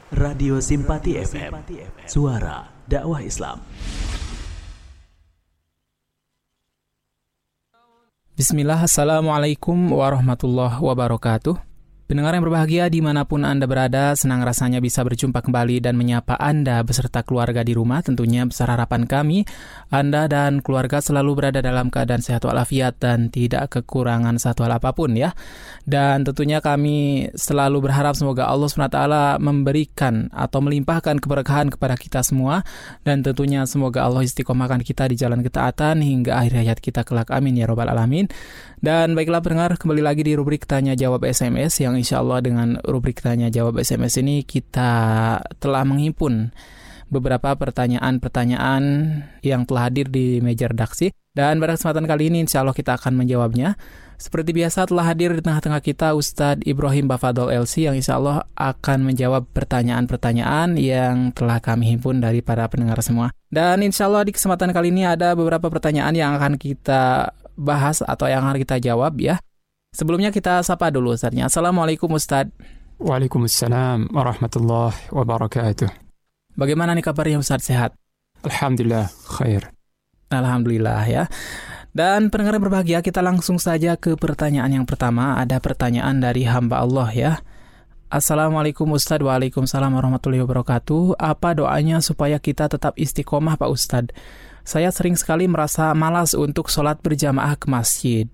Radio Simpati FM, suara dakwah Islam. Bismillah, assalamualaikum warahmatullahi wabarakatuh. Pendengar yang berbahagia dimanapun Anda berada, senang rasanya bisa berjumpa kembali dan menyapa Anda beserta keluarga di rumah. Tentunya besar harapan kami, Anda dan keluarga selalu berada dalam keadaan sehat walafiat dan tidak kekurangan satu hal apapun ya. Dan tentunya kami selalu berharap semoga Allah SWT memberikan atau melimpahkan keberkahan kepada kita semua. Dan tentunya semoga Allah istiqomahkan kita di jalan ketaatan hingga akhir hayat kita kelak, amin ya robbal alamin. Dan baiklah pendengar, kembali lagi di rubrik Tanya Jawab SMS yang insya Allah dengan rubrik Tanya Jawab SMS ini kita telah menghimpun beberapa pertanyaan-pertanyaan yang telah hadir di meja redaksi. Dan pada kesempatan kali ini insya Allah kita akan menjawabnya. Seperti biasa telah hadir di tengah-tengah kita Ustadz Ibrahim Bafadol LC yang insya Allah akan menjawab pertanyaan-pertanyaan yang telah kami himpun dari para pendengar semua. Dan insya Allah di kesempatan kali ini ada beberapa pertanyaan yang akan kita bahas atau yang akan kita jawab ya. Sebelumnya kita sapa dulu Ustadznya. Assalamualaikum Ustadz. Waalaikumsalam warahmatullahi wabarakatuh. Bagaimana nih kabarnya Ustadz, sehat? Alhamdulillah, khair. Alhamdulillah ya. Dan pendengar yang berbahagia, kita langsung saja ke pertanyaan yang pertama. Ada pertanyaan dari hamba Allah ya. Assalamualaikum Ustadz. Waalaikumsalam warahmatullahi wabarakatuh. Apa doanya supaya kita tetap istiqomah Pak Ustadz? Saya sering sekali merasa malas untuk sholat berjamaah ke masjid.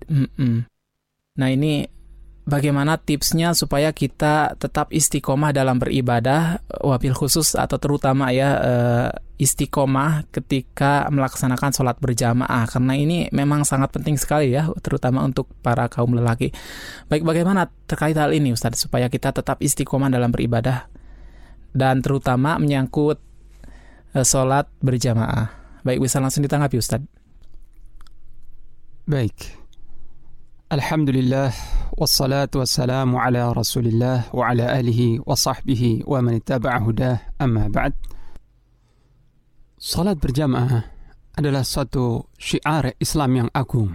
Nah ini bagaimana tipsnya supaya kita tetap istiqomah dalam beribadah, wabil khusus atau terutama ya istiqomah ketika melaksanakan sholat berjamaah. Karena ini memang sangat penting sekali ya, terutama untuk para kaum lelaki. Baik, bagaimana terkait hal ini Ustadz supaya kita tetap istiqomah dalam beribadah dan terutama menyangkut sholat berjamaah. Baik, bisa langsung ditanggapi Ustadz. Baik. Alhamdulillah, wassalatu wassalamu ala rasulillah wa ala alihi wa sahbihi wa man ittaba'a hudah, amma ba'd. Salat berjamaah adalah suatu syiar Islam yang agung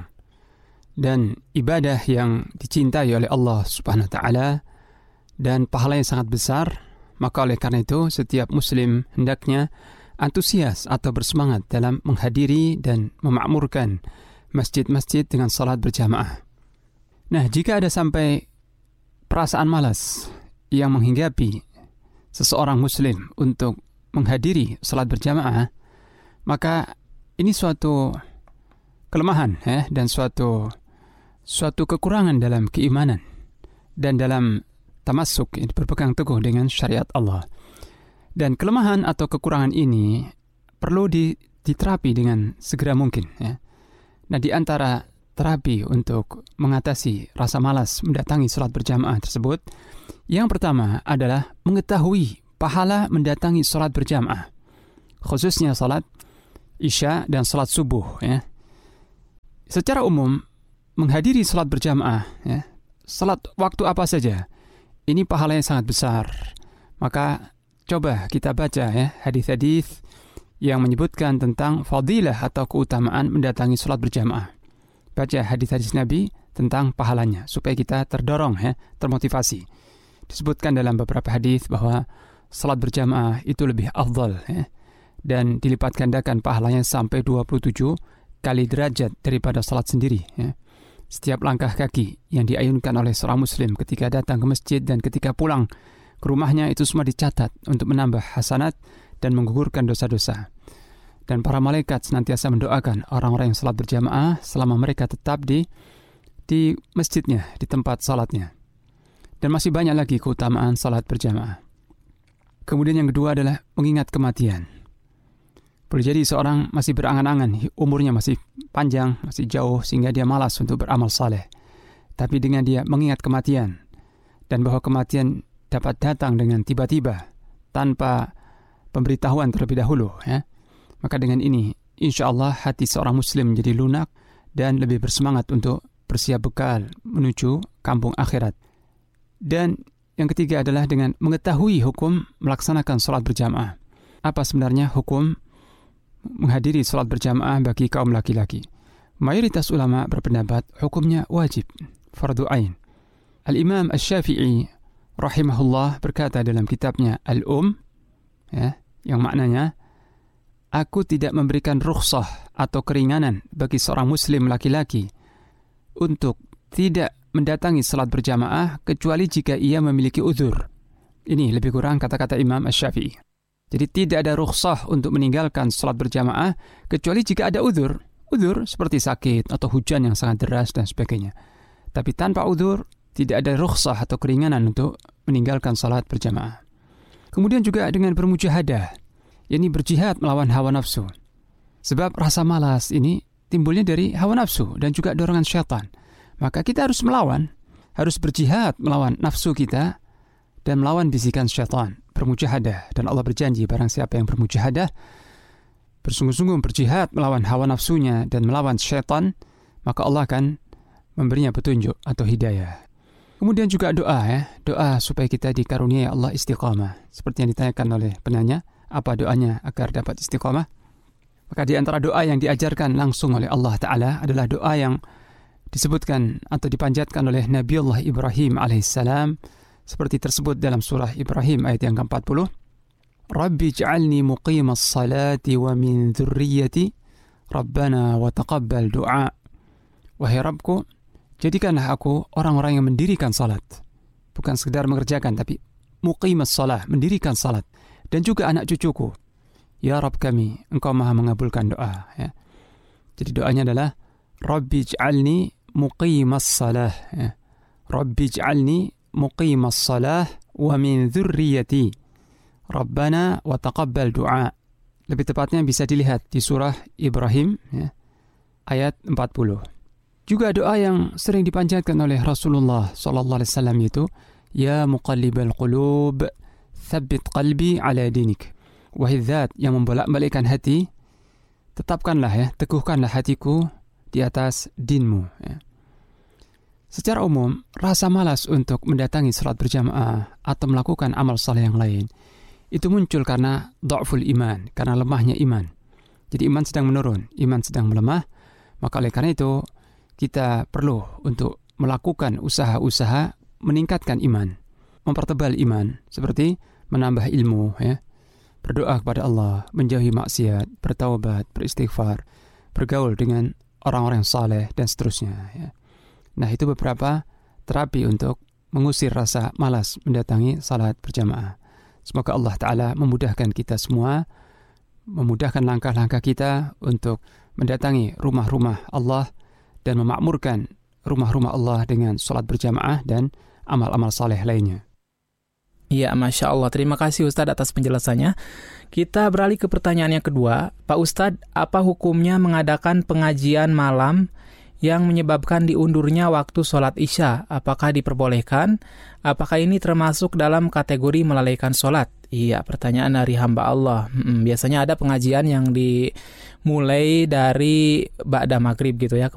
dan ibadah yang dicintai oleh Allah Subhanahu wa taala dan pahalanya sangat besar. Maka oleh karena itu setiap muslim hendaknya antusias atau bersemangat dalam menghadiri dan memakmurkan masjid-masjid dengan salat berjamaah. Nah, jika ada sampai perasaan malas yang menghinggapi seseorang muslim untuk menghadiri salat berjamaah, maka ini suatu kelemahan dan suatu kekurangan dalam keimanan dan dalam tamassuk, berpegang teguh dengan syariat Allah. Dan kelemahan atau kekurangan ini perlu diterapi dengan segera mungkin ya. Nah, di antara terapi untuk mengatasi rasa malas mendatangi salat berjamaah tersebut, yang pertama adalah mengetahui pahala mendatangi salat berjamaah, khususnya salat Isya dan salat subuh ya. Secara umum menghadiri salat berjamaah ya, salat waktu apa saja, ini pahalanya sangat besar. Maka coba kita baca ya hadis-hadis yang menyebutkan tentang fadilah atau keutamaan mendatangi salat berjamaah. Baca hadis-hadis Nabi tentang pahalanya supaya kita terdorong ya, termotivasi. Disebutkan dalam beberapa hadis bahwa salat berjamaah itu lebih afdal ya, dan dilipat gandakan pahalanya sampai 27 kali derajat daripada salat sendiri ya. Setiap langkah kaki yang diayunkan oleh seorang muslim ketika datang ke masjid dan ketika pulang ke rumahnya itu semua dicatat untuk menambah hasanat dan menggugurkan dosa-dosa. Dan para malaikat senantiasa mendoakan orang-orang yang salat berjamaah selama mereka tetap di masjidnya, di tempat salatnya. Dan masih banyak lagi keutamaan salat berjamaah. Kemudian yang kedua adalah mengingat kematian. Boleh jadi seorang masih berangan-angan, umurnya masih panjang, masih jauh sehingga dia malas untuk beramal saleh. Tapi dengan dia mengingat kematian dan bahwa kematian dapat datang dengan tiba-tiba tanpa pemberitahuan terlebih dahulu ya. Maka dengan ini insyaallah hati seorang muslim menjadi lunak dan lebih bersemangat untuk bersiap bekal menuju kampung akhirat. Dan yang ketiga adalah dengan mengetahui hukum melaksanakan salat berjamaah. Apa sebenarnya hukum menghadiri salat berjamaah bagi kaum laki-laki? Mayoritas ulama berpendapat hukumnya wajib, fardu ain. Al-Imam Asy-Syafi'i rahimahullah berkata dalam kitabnya ya, yang maknanya, aku tidak memberikan rukhsah atau keringanan bagi seorang muslim laki-laki untuk tidak mendatangi salat berjamaah kecuali jika ia memiliki uzur. Ini lebih kurang kata-kata Imam Asy-Syafi'i. Jadi tidak ada rukhsah untuk meninggalkan salat berjamaah kecuali jika ada uzur. Uzur seperti sakit atau hujan yang sangat deras dan sebagainya. Tapi tanpa uzur tidak ada rukhsah atau keringanan untuk meninggalkan salat berjamaah. Kemudian juga dengan bermujahadah, yakni berjihad melawan hawa nafsu. Sebab rasa malas ini timbulnya dari hawa nafsu dan juga dorongan syaitan. Maka kita harus melawan, harus berjihad melawan nafsu kita dan melawan bisikan syaitan, bermujahadah. Dan Allah berjanji, barang siapa yang bermujahadah, bersungguh-sungguh berjihad melawan hawa nafsunya dan melawan syaitan, maka Allah akan memberinya petunjuk atau hidayah. Kemudian juga doa supaya kita dikaruniai Allah istiqamah. Seperti yang ditanyakan oleh penanya, apa doanya agar dapat istiqamah? Maka di antara doa yang diajarkan langsung oleh Allah Ta'ala adalah doa yang disebutkan atau dipanjatkan oleh Nabiullah Ibrahim alaihissalam, seperti tersebut dalam surah Ibrahim ayat yang ke-40. Rabbi ij'alni muqimas salati wa min dzurriyyati Rabbana wa taqabbal du'a. Wahai Rabbku, jadikanlah aku orang-orang yang mendirikan salat. Bukan sekedar mengerjakan, tapi muqimas salah, mendirikan salat. Dan juga anak cucuku. Ya Rabb kami, Engkau maha mengabulkan doa. Ya. Jadi doanya adalah Rabbi ij'alni muqimas salah. Ya. Rabbi ij'alni muqimas salah wa min dzurriyyati Rabbana wa taqabbal du'a. Lebih tepatnya bisa dilihat di surah Ibrahim ya, ayat 40. Juga doa yang sering dipanjatkan oleh Rasulullah SAW itu, Ya muqallibal qulub, thabbit qalbi ala dinik. Wahai zat yang membolak-balikkan hati, tetapkanlah teguhkanlah hatiku di atas dinmu. Ya. Secara umum, rasa malas untuk mendatangi salat berjamaah atau melakukan amal saleh yang lain itu muncul karena dha'ful iman, karena lemahnya iman. Jadi iman sedang menurun, iman sedang melemah, maka oleh karena itu kita perlu untuk melakukan usaha-usaha meningkatkan iman, mempertebal iman, seperti menambah ilmu, ya, berdoa kepada Allah, menjauhi maksiat, bertaubat, beristighfar, bergaul dengan orang-orang saleh dan seterusnya. Ya. Nah, itu beberapa terapi untuk mengusir rasa malas mendatangi salat berjamaah. Semoga Allah Ta'ala memudahkan kita semua, memudahkan langkah-langkah kita untuk mendatangi rumah-rumah Allah dan memakmurkan rumah-rumah Allah dengan salat berjamaah dan amal-amal saleh lainnya. Iya, Masya Allah. Terima kasih Ustadz atas penjelasannya. Kita beralih ke pertanyaan yang kedua. Pak Ustadz, apa hukumnya mengadakan pengajian malam yang menyebabkan diundurnya waktu sholat isya? Apakah diperbolehkan? Apakah ini termasuk dalam kategori melalaikan sholat? Iya, pertanyaan dari hamba Allah. Biasanya ada pengajian yang dimulai dari ba'da maghrib gitu ya,